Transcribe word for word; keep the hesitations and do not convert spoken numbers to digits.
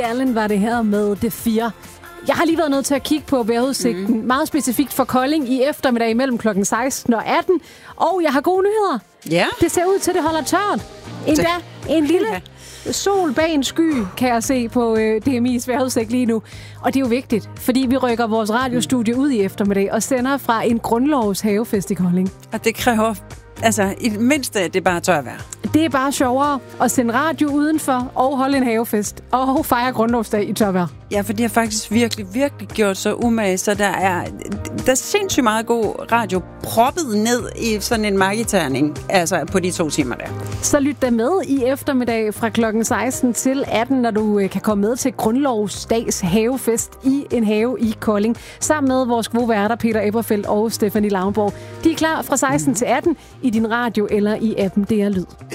Allen var det her med det fire. Jeg har lige været nødt til at kigge på vejrudsigten, mm. meget specifikt for Kolding i eftermiddag mellem klokken seksten og atten. Og jeg har gode nyheder. Ja. Det ser ud til, at det holder tørt. Endda en lille sol bag en sky, kan jeg se på øh, D M I's vejrudsigt lige nu. Og det er jo vigtigt, fordi vi rykker vores radiostudie ud i eftermiddag og sender fra en grundlovs havefest i Kolding. Og det kræver, altså i det mindste, at det bare tør være. Det er bare sjovere at sende radio udenfor og holde en havefest og fejre grundlovsdag i tørvejr. Ja, for de har faktisk virkelig, virkelig gjort så umage, så der er, der er sindssygt meget god radio proppet ned i sådan en marketerning, altså på de to timer der. Så lyt da med i eftermiddag fra klokken seksten til atten, når du kan komme med til Grundlovsdags havefest i en have i Kolding, sammen med vores gode værter Peter Eberfeldt og Stephanie Lauenborg. De er klar fra seksten til atten i din radio eller i appen D R Lyd.